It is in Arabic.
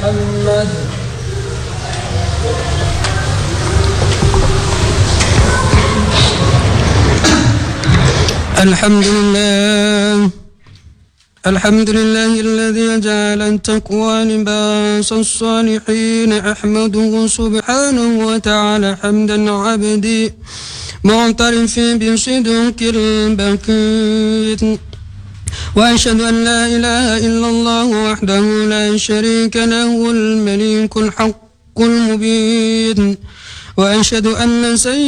محمد. الحمد لله الذي جعل التقوى لباس الصالحين. أحمده سبحانه وتعالى حمدا عبدي معترف بصدق البكيت، وأشهد أن لا إله إلا الله وحده لا شريك له الملك الحق المبين، وأشهد أن